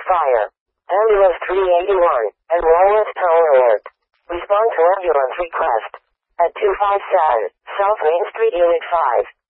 fire. Ambulance 381, and wireless tone alert. Respond to ambulance request. At 257, South Main Street, Unit 5.